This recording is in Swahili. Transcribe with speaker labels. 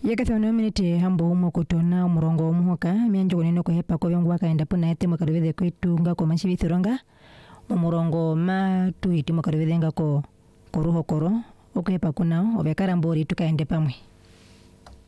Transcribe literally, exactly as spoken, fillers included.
Speaker 1: Yakathano minute hambo umo kutona umurongo umuhoka mianjo kunene kuhepa kwa vyangu wakaenda puna ete mwakarubeze kwetu nga kwa manshi bithironga umurongo ma tuhiti mwakarubeze nga ko koruho koro okuhepa kunao obekara mbori tukaende pamwe.